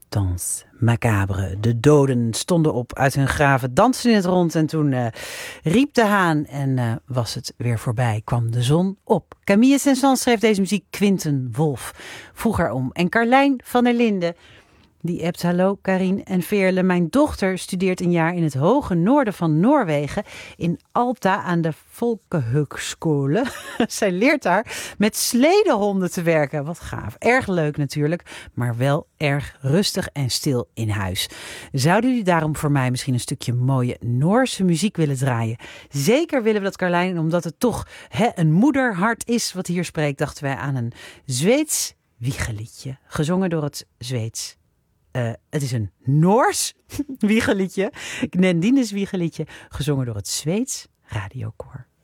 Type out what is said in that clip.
Danse macabre. De doden stonden op uit hun graven, dansten in het rond en toen riep de haan en was het weer voorbij. Kwam de zon op. Camille Saint-Saëns schreef deze muziek, Quinten Wolf vroeg erom. En Carlijn van der Linden, die appt: hallo Karin en Veerle. Mijn dochter studeert een jaar in het hoge noorden van Noorwegen in Alta aan de Folkehögskole. Zij leert daar met sledehonden te werken. Wat gaaf. Erg leuk natuurlijk, maar wel erg rustig en stil in huis. Zouden jullie daarom voor mij misschien een stukje mooie Noorse muziek willen draaien? Zeker willen we dat, Carlijn, omdat het toch een moederhart is wat hier spreekt. Dachten wij aan een Zweeds wiegeliedje, gezongen door het Zweeds. Het is een Noors wiegeliedje. Gnendines wiegeliedje, gezongen door het Zweeds Radiokoor.